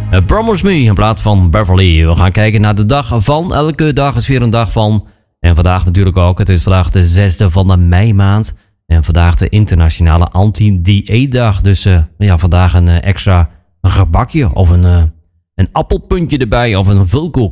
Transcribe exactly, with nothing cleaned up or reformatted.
Uh, Promise Me in plaats van Beverly. We gaan kijken naar de dag van. Elke dag is weer een dag van. En vandaag natuurlijk ook. Het is vandaag de zesde van de meimaand. En vandaag de internationale anti-dieetdag. Dus uh, ja, vandaag een uh, extra gebakje of een, uh, een appelpuntje erbij of een vulkoek.